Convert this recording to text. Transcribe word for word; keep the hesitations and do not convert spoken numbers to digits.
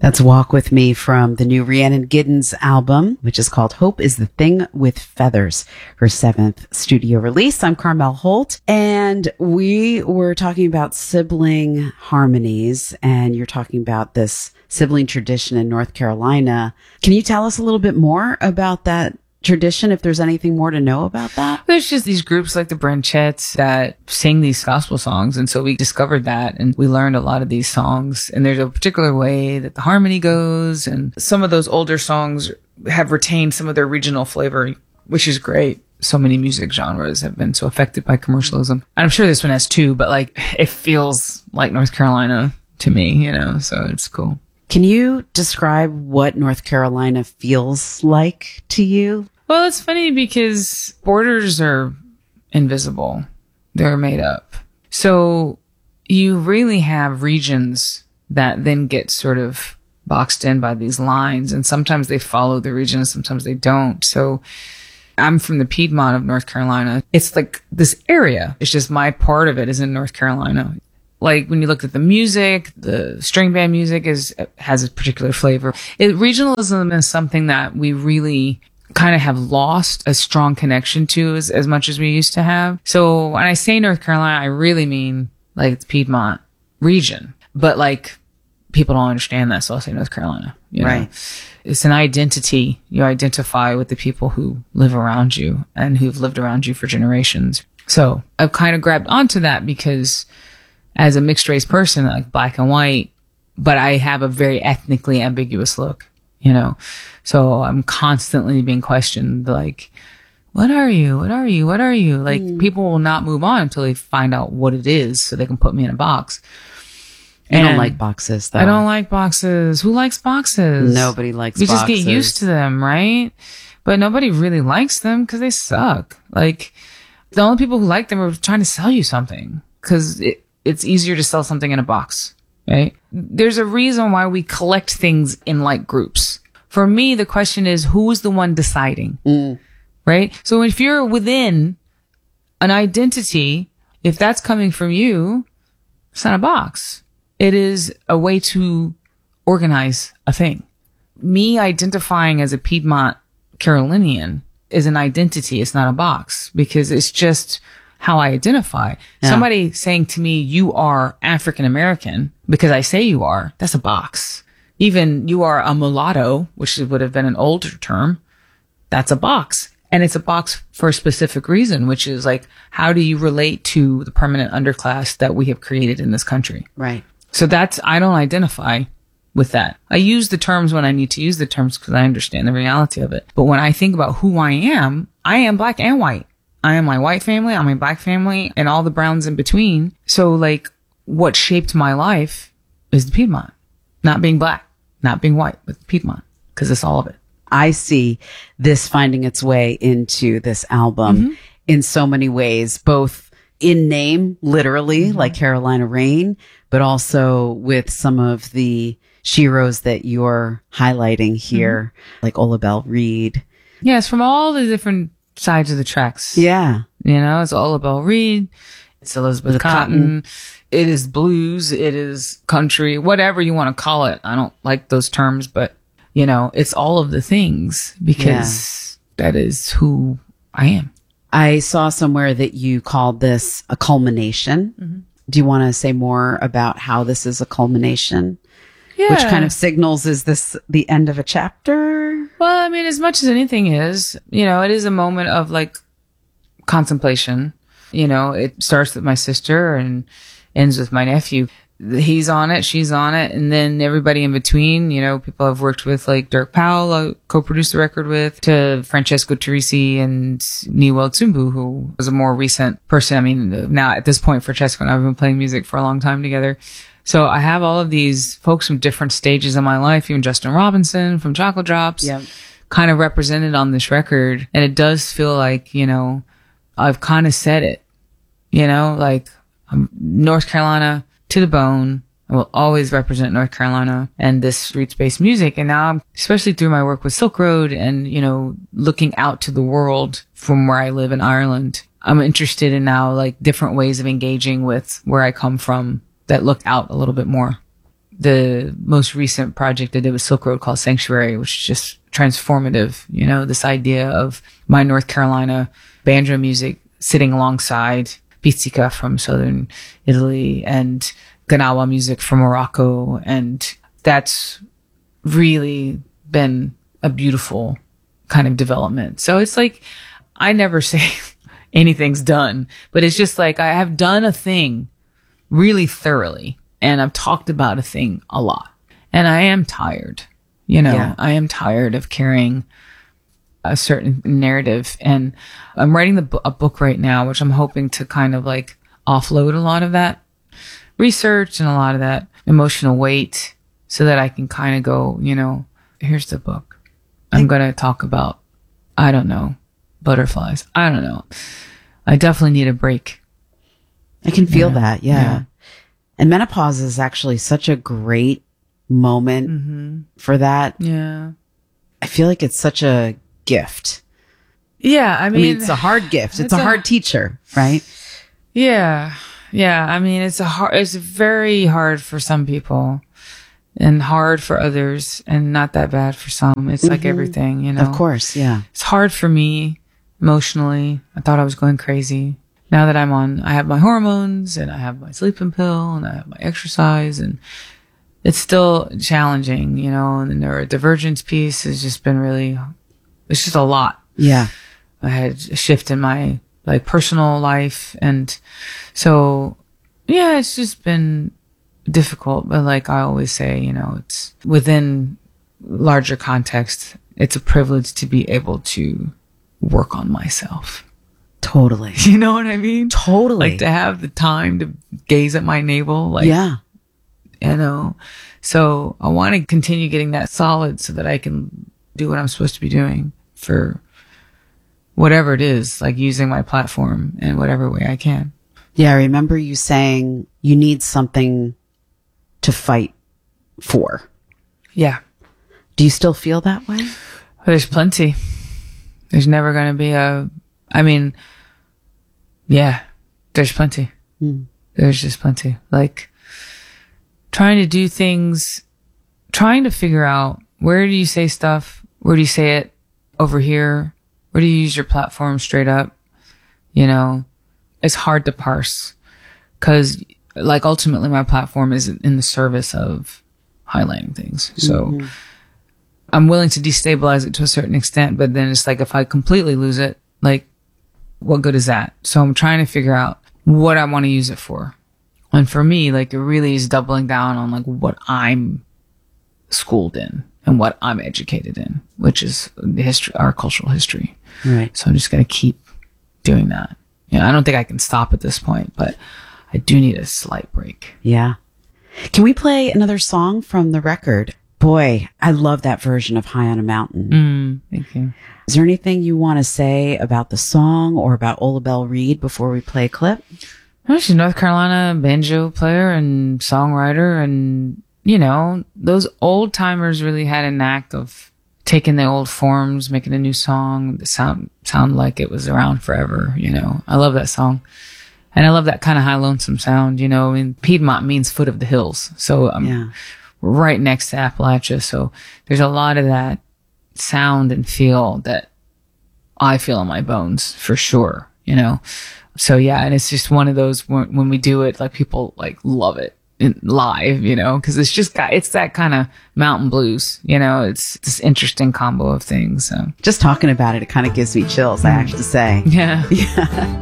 That's Walk With Me from the new Rhiannon Giddens album, which is called Hope is the Thing with Feathers, her seventh studio release. I'm Carmel Holt, and we were talking about sibling harmonies, and you're talking about this sibling tradition in North Carolina. Can you tell us a little bit more about that tradition, if there's anything more to know about that? There's just these groups like the Branchettes that sing these gospel songs. And so we discovered that and we learned a lot of these songs. And there's a particular way that the harmony goes. And some of those older songs have retained some of their regional flavor, which is great. So many music genres have been so affected by commercialism. And I'm sure this one has too, but like it feels like North Carolina to me, you know, so it's cool. Can you describe what North Carolina feels like to you? Well, it's funny because borders are invisible. They're made up. So you really have regions that then get sort of boxed in by these lines. And sometimes they follow the region, sometimes they don't. So I'm from the Piedmont of North Carolina. It's like this area. It's just my part of it is in North Carolina. Like when you look at the music, the string band music is has a particular flavor. It, regionalism is something that we really kind of have lost a strong connection to as, as much as we used to have. So when I say North Carolina, I really mean like the Piedmont region. But like people don't understand that, so I'll say North Carolina. You know? Right. It's an identity. You identify with the people who live around you and who've lived around you for generations. So I've kind of grabbed onto that because as a mixed race person, like black and white, but I have a very ethnically ambiguous look, you know? So I'm constantly being questioned, like, what are you? What are you? What are you? Like, mm. people will not move on until they find out what it is so they can put me in a box. I don't like boxes, though. I don't like boxes. Who likes boxes? Nobody likes we boxes. We just get used to them, right? But nobody really likes them because they suck. Like, the only people who like them are trying to sell you something because it, it's easier to sell something in a box, right? There's a reason why we collect things in like groups. For me, the question is, who is the one deciding, mm. right? So if you're within an identity, if that's coming from you, it's not a box. It is a way to organize a thing. Me identifying as a Piedmont Carolinian is an identity. It's not a box because it's just how I identify. Yeah. Somebody saying to me, you are African American because I say you are, that's a box. Even you are a mulatto, which would have been an older term, that's a box. And it's a box for a specific reason, which is like, how do you relate to the permanent underclass that we have created in this country? Right. So that's, I don't identify with that. I use the terms when I need to use the terms because I understand the reality of it. But when I think about who I am, I am black and white. I am my white family, I'm my black family, and all the browns in between. So like, what shaped my life is the Piedmont. Not being black, not being white, but the Piedmont, because it's all of it. I see this finding its way into this album mm-hmm. in so many ways, both in name, literally, mm-hmm. like Carolina Rain, but also with some of the sheroes that you're highlighting here, mm-hmm. like Ola Belle Reed. Yes, from all the different sides of the tracks. Yeah. You know, it's Ola Belle Reed, it's Elizabeth Cotton. Cotton, it is blues, it is country, whatever you want to call it. I don't like those terms, but you know, it's all of the things because yeah. that is who I am. I saw somewhere that you called this a culmination. Mm-hmm. Do you want to say more about how this is a culmination? Yeah. Which kind of signals, is this the end of a chapter? Well, I mean, as much as anything is, you know, it is a moment of like contemplation. You know, it starts with my sister and ends with my nephew. He's on it, she's on it, and then everybody in between, you know, people I've worked with like Dirk Powell, I co-produced the record with, to Francesco Turrisi and Niwel Tsumbu, who was a more recent person. I mean, now at this point, Francesco and I have been playing music for a long time together. So I have all of these folks from different stages of my life, even Justin Robinson from Chocolate Drops, yep. kind of represented on this record. And it does feel like, you know, I've kind of said it, you know, like I'm North Carolina to the bone. I will always represent North Carolina and this roots-based music. And now, especially through my work with Silk Road and, you know, looking out to the world from where I live in Ireland, I'm interested in now like different ways of engaging with where I come from that look out a little bit more. the most recent project I did with Silk Road called Sanctuary, which is just transformative. You know, this idea of my North Carolina banjo music sitting alongside pizzica from southern Italy and Ganawa music from Morocco. And that's really been a beautiful kind of development. So it's like, I never say anything's done, but it's just like I have done a thing really thoroughly and I've talked about a thing a lot. And I am tired, you know, yeah. I am tired of carrying a certain narrative. And I'm writing the bu- a book right now, which I'm hoping to kind of like offload a lot of that research and a lot of that emotional weight so that I can kind of go, you know, here's the book. I'm going to talk about, I don't know, butterflies. I don't know. I definitely need a break. I can feel yeah. that. Yeah. yeah. And menopause is actually such a great moment mm-hmm. for that. Yeah. I feel like it's such a gift. Yeah. I mean, I mean it's a hard gift. It's, it's a, a hard teacher, right? Yeah. Yeah. I mean, it's a hard, it's very hard for some people and hard for others and not that bad for some. It's mm-hmm. like everything, you know? Of course. Yeah. It's hard for me emotionally. I thought I was going crazy. Now that I'm on, I have my hormones and I have my sleeping pill and I have my exercise and it's still challenging, you know, and the neurodivergence piece has just been really, it's just a lot. Yeah. I had a shift in my like personal life. And so, yeah, it's just been difficult. But like I always say, you know, it's within larger context, it's a privilege to be able to work on myself. Totally. You know what I mean? Totally. Like to have the time to gaze at my navel. Like, yeah. You know, so I want to continue getting that solid so that I can do what I'm supposed to be doing for whatever it is, like using my platform in whatever way I can. Yeah. I remember you saying you need something to fight for. Yeah. Do you still feel that way? There's plenty. There's never going to be a, I mean, yeah, there's plenty. Mm. There's just plenty. Like trying to do things, trying to figure out where do you say stuff? Where do you say it over here? Where do you use your platform straight up? You know, it's hard to parse because like ultimately my platform is in the service of highlighting things. So mm-hmm. I'm willing to destabilize it to a certain extent, but then it's like if I completely lose it, like what good is that? So I'm trying to figure out what I want to use it for. And for me, like it really is doubling down on like what I'm schooled in and what I'm educated in, which is the history, our cultural history. Right. So I'm just going to keep doing that. You know, I don't think I can stop at this point, but I do need a slight break. Yeah. Can we play another song from the record? Boy, I love that version of High on a Mountain. Mm, thank you. Is there anything you want to say about the song or about Ola Belle Reed before we play a clip? Well, she's a North Carolina banjo player and songwriter. And, you know, those old timers really had a knack of taking the old forms, making a new song that sound, sound like it was around forever. You know, I love that song. And I love that kind of high lonesome sound. You know, I mean, Piedmont means foot of the hills. So I'm yeah. right next to Appalachia. So there's a lot of that sound and feel that I feel in my bones for sure, you know? So yeah, and it's just one of those when, when we do it, like people like love it in live, you know, cause it's just got, it's that kind of mountain blues, you know, it's this interesting combo of things. So just talking about it, it kind of gives me chills, I have to say. Yeah. Yeah.